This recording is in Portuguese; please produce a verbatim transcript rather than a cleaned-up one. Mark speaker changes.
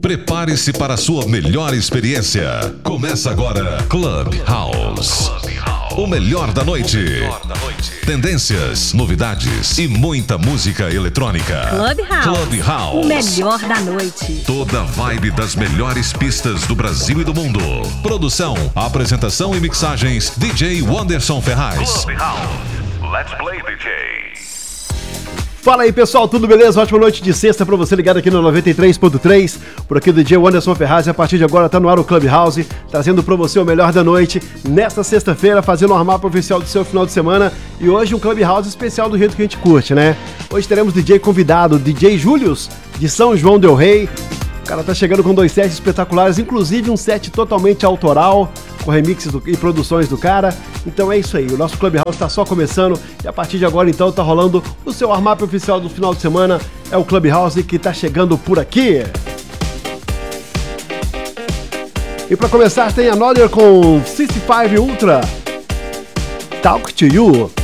Speaker 1: Prepare-se para a sua melhor experiência. Começa agora Clubhouse. O melhor da noite. Tendências, novidades e muita música eletrônica.
Speaker 2: Clubhouse.
Speaker 1: Clubhouse.
Speaker 2: O melhor da noite.
Speaker 1: Toda a vibe das melhores pistas do Brasil e do mundo. Produção, apresentação e mixagens D J Wanderson Ferraz.
Speaker 3: Clubhouse. Let's play, D J.
Speaker 4: Fala aí, pessoal, tudo beleza? Ótima noite de sexta pra você ligado aqui no noventa e três ponto três. Por aqui o D J Wanderson Ferraz e a partir de agora tá no ar o Clubhouse, trazendo pra você o melhor da noite nesta sexta-feira, fazendo o armapa oficial do seu final de semana. E hoje um Clubhouse especial do jeito que a gente curte, né? Hoje teremos D J convidado, D J Julius, de São João del Rei. O cara tá chegando com dois sets espetaculares, inclusive um set totalmente autoral, com remixes do, e produções do cara. Então é isso aí, o nosso Clubhouse tá só começando e a partir de agora então tá rolando o seu armap oficial do final de semana. É o Clubhouse que tá chegando por aqui. E pra começar tem Another com sessenta e cinco Ultra, Talk to You.